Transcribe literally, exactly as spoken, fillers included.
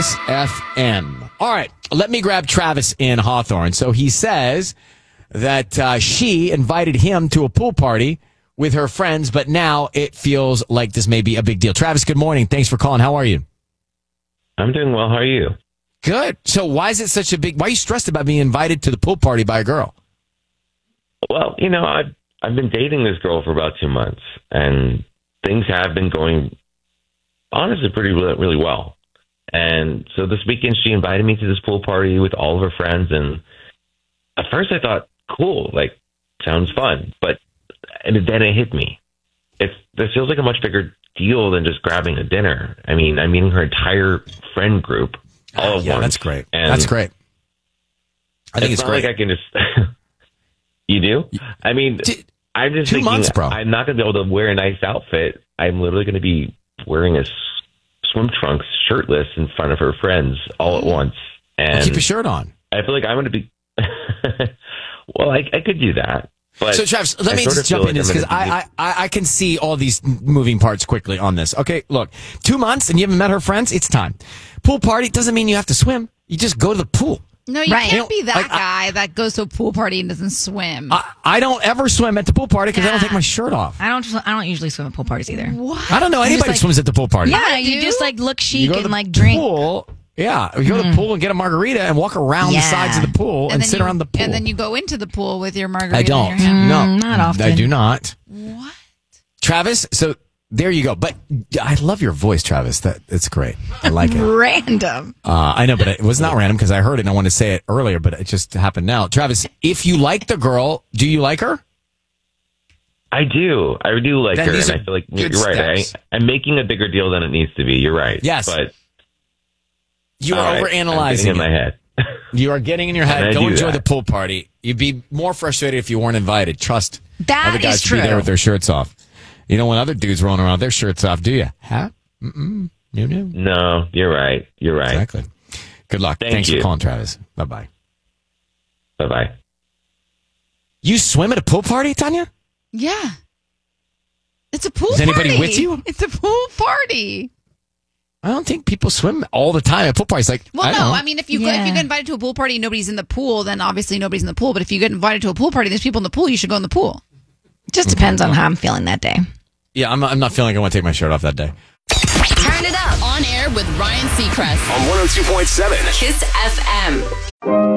Kiss F M. All right, let me grab Travis in Hawthorne. So he says that uh, she invited him to a pool party with her friends, but now it feels like this may be a big deal. Travis, good morning. Thanks for calling. How are you? I'm doing well. How are you? Good. So why is it such a big, why are you stressed about being invited to the pool party by a girl? Well, you know, I've, I've been dating this girl for about two months, and things have been going, honestly, pretty really, really well. And so this weekend, she invited me to this pool party with all of her friends, and at first I thought, cool, like, sounds fun. But and then it hit me. It's, this feels like a much bigger deal than just grabbing a dinner. I mean, I'm meeting her entire friend group all at yeah, once. that's great. And that's great. I think it's, it's not great. like I can just... You do? I mean, T- I'm just two thinking months, bro. I'm not going to be able to wear a nice outfit. I'm literally going to be wearing a s- swim trunks, shirtless, in front of her friends all at once. And Well, keep your shirt on. I feel like I'm going to be... well, I, I could do that. But So, Travis, let I me sort just of jump feel into like this because I'm gonna I, I, I can see all these moving parts quickly on this. Okay, look, two months and you haven't met her friends, it's time. Pool party doesn't mean you have to swim. You just go to the pool. No, you Right. can't be that Like, I- guy that goes to a pool party and doesn't swim. I, I don't ever swim at the pool party because I don't Yeah. take my shirt off. I don't. I don't usually swim at pool parties either. what? I don't know just anybody like- swims at the pool party. Yeah, I you do. just like look You chic go to and the like drink. pool. Yeah, you go to the pool and get a margarita and walk around the Yeah. sides of the pool and, then sit you, around the pool. And then you go into the pool with your margarita I don't. in your hand. No, Mm, not often. I do not. What? Travis, so there you go. But I love your voice, Travis. That it's great. I like it. Random. Uh, I know, but it was not random because I heard it and I wanted to say it earlier, but it just happened now. Travis, if you like the girl, do you like her? I do. I do like Then her, these and are I feel like good you're right. I, steps. I'm making a bigger deal than it needs to be. You're right. Yes. But You all are right, I'm overanalyzing getting in it. my head. You are getting in your And head. I Go do enjoy that. the pool party. You'd be more frustrated if you weren't invited. Trust. That other guys is should be there true. with their shirts off. You don't want other dudes rolling around with their shirts off, do you? Huh? Mm-mm. No, no. No, you're right. You're right. Exactly. Good luck. Thank Thanks you. for calling, Travis. Bye-bye. Bye-bye. You swim at a pool party, Tanya? Yeah. It's a pool Is party. anybody with you? It's a pool party. I don't think people swim all the time at pool parties. Like, Well, I don't no. know. I mean, if you go, if Yeah. you get invited to a pool party and nobody's in the pool, then obviously nobody's in the pool. But if you get invited to a pool party, there's people in the pool. You should go in the pool. Just depends on how I'm feeling that day. Yeah, I'm, I'm not feeling like I want to take my shirt off that day. Turn it up. On air with Ryan Seacrest. On one oh two point seven. Kiss F M.